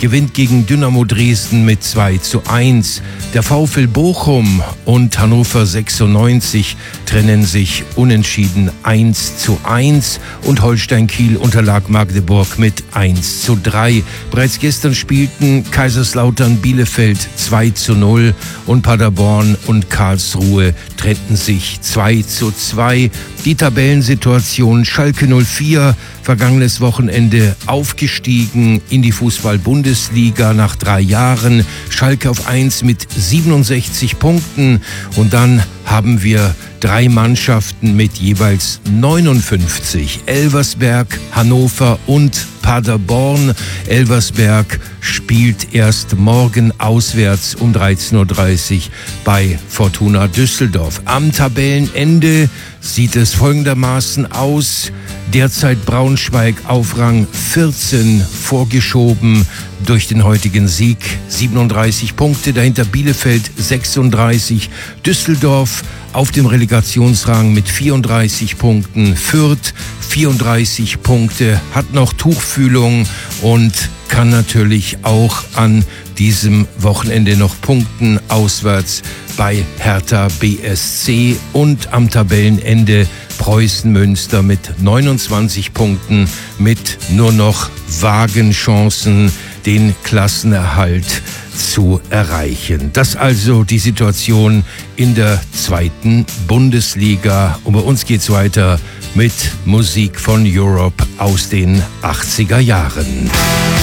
gewinnt gegen Dynamo Dresden mit 2:1. Der VfL Bochum und Hannover 96 trennen sich unentschieden 1:1 und Holstein Kiel unterlag Magdeburg mit 1:3. Bereits gestern spielten Kaiserslautern Bielefeld 2:0 und Paderborn und Karlsruhe trennten sich 2:2. Die Tabellensituation: Schalke 04, vergangenes Wochenende aufgestiegen in die Fußball-Bundesliga nach 3 Jahren. Schalke auf 1 mit 67 Punkten. Und dann haben wir 3 Mannschaften mit jeweils 59. Elversberg, Hannover und Paderborn. Elversberg spielt erst morgen auswärts um 13:30 Uhr bei Fortuna Düsseldorf. Am Tabellenende sieht es folgendermaßen aus. Derzeit Braunschweig auf Rang 14 vorgeschoben durch den heutigen Sieg. 37 Punkte, dahinter Bielefeld 36. Düsseldorf auf dem Relegationsrang mit 34 Punkten. Fürth 34 Punkte, hat noch Tuchfühlung und kann natürlich auch an diesem Wochenende noch punkten auswärts bei Hertha BSC. Und am Tabellenende Preußen Münster mit 29 Punkten, mit nur noch vagen Chancen, den Klassenerhalt zu erreichen. Das also die Situation in der 2. Bundesliga. Und bei uns geht's weiter mit Musik von Europe aus den 80er Jahren.